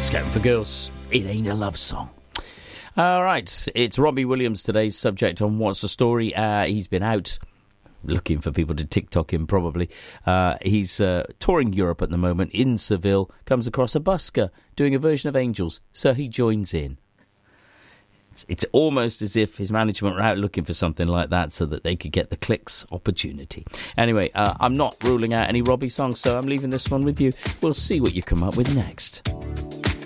Scouting for Girls, It Ain't a Love Song. All right, it's Robbie Williams, today's subject on What's the Story. He's been out looking for people to TikTok him, probably. He's touring Europe at the moment in Seville, comes across a busker doing a version of Angels, so he joins in. It's almost as if his management were out looking for something like that so that they could get the clicks opportunity. Anyway, I'm not ruling out any Robbie songs, so I'm leaving this one with you. We'll see what you come up with next.